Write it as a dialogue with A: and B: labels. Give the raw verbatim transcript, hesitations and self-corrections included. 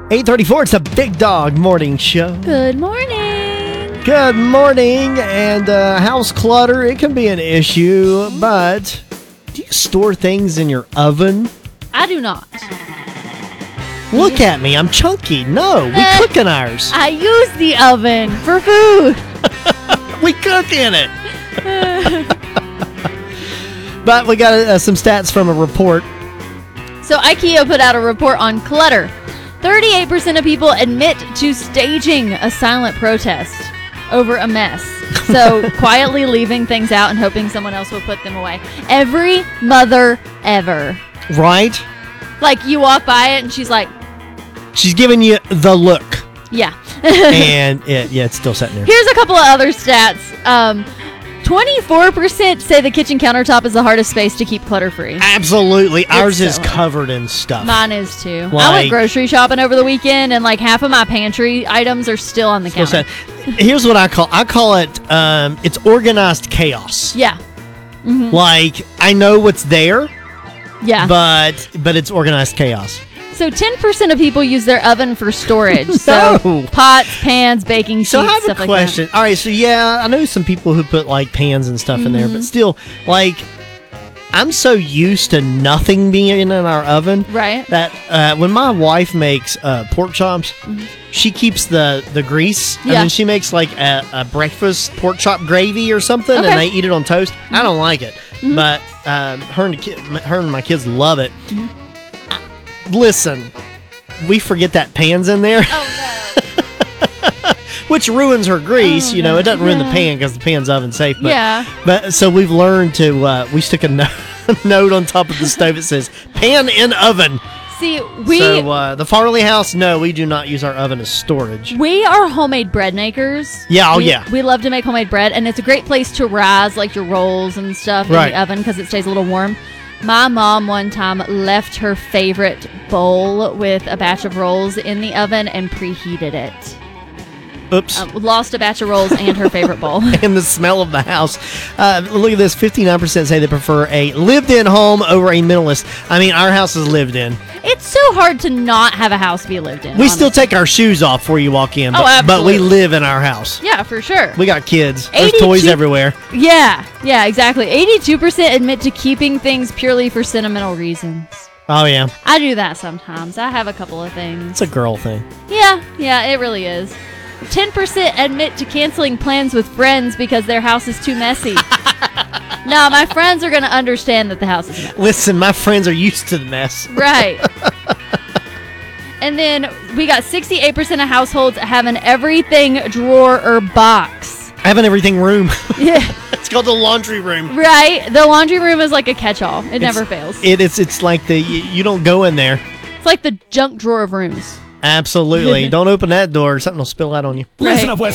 A: eight thirty-four, it's a Big Dog Morning Show.
B: Good morning.
A: Good morning. And uh, house clutter, it can be an issue, but do you store things in your oven?
B: I do not.
A: Look at me, I'm chunky. No, we
B: Uh,
A: cook in ours.
B: I use the oven for food.
A: We cook in it. But we got uh, some stats from a report.
B: So IKEA put out a report on clutter. thirty-eight percent of people admit to staging a silent protest over a mess. So quietly leaving things out and hoping someone else will put them away. Every mother ever.
A: Right?
B: Like you walk by it and she's like,
A: She's giving you the look.
B: yeah.
A: And it, yeah, it's still sitting there.
B: Here's a couple of other stats. Um, twenty-four percent say the kitchen countertop is the hardest space to keep clutter-free.
A: Absolutely. Ours
B: so
A: is
B: hard.
A: covered in stuff.
B: Mine is too. I
A: Like-
B: went grocery shopping over the weekend, and like half of my pantry items are still on the
A: What's
B: counter.
A: that? Here's what I call I call it um, it's organized chaos.
B: Yeah,
A: Like I know what's there,
B: yeah.
A: but but it's organized chaos.
B: So ten percent of people use their oven for storage. So
A: No.
B: pots, pans, baking sheets,
A: So I have
B: stuff
A: a
B: like
A: question. All right, so yeah, I know some people who put like pans and stuff in there,
B: Mm-hmm.
A: but still, like, I'm so used to nothing being in our oven
B: that. Right?
A: that uh, when my wife makes uh, pork chops, she keeps the, the grease, and
B: Yeah.
A: then she makes like a, a breakfast pork chop gravy or something,
B: Okay.
A: and they eat it on toast. I don't like it, but um, her and the kid, her and my kids love it. Listen, we forget that pan's in there,
B: Oh
A: which ruins her grease.
B: Oh,
A: you know,
B: no.
A: it doesn't ruin the
B: Yeah.
A: pan because the pan's oven safe.
B: no!
A: But,
B: Yeah.
A: But so we've learned to. Uh, we stick a no- note on top of the stove that says "pan in oven."
B: See, we
A: so uh, the Farley house, no, we do not use our oven as storage.
B: we are homemade bread makers.
A: Yeah, oh
B: we,
A: yeah.
B: We love to make homemade bread, and it's a great place to rise like your rolls and stuff
A: Right.
B: in the oven because it stays a little warm. My mom one time left her favorite bowl with a batch of rolls in the oven and preheated it.
A: Oops.
B: Uh, lost a batch of rolls and her favorite bowl.
A: And the smell of the house. Uh, look at this. fifty-nine percent say they prefer a lived-in home over a minimalist. I mean, our house is lived in.
B: It's so hard to not have a house be lived in.
A: We still
B: honestly.
A: take our shoes off before you walk in.
B: Oh,
A: But, but we
B: absolutely.
A: live in our house.
B: Yeah, for sure.
A: We got kids. There's
B: eighty-two
A: toys everywhere.
B: Yeah, yeah, exactly. eighty-two percent admit to keeping things purely for sentimental reasons.
A: Oh, yeah.
B: I do that sometimes. I have a couple of things.
A: It's a girl thing.
B: Yeah, yeah, it really is. ten percent admit to canceling plans with friends because their house is too messy. No, my friends are going to understand that the house is messy.
A: Listen, my friends are used to the mess.
B: Right. And then we got sixty-eight percent of households have an everything drawer or box.
A: I have an everything room.
B: Yeah.
A: It's called the laundry room.
B: Right? The laundry room is like a catch-all. It never
A: It's-
B: fails.
A: It, it's it's like the you, you don't go in there.
B: It's like the junk drawer of rooms.
A: Absolutely. Don't open that door. Something will spill out on you.
B: Right.
C: Listen up, West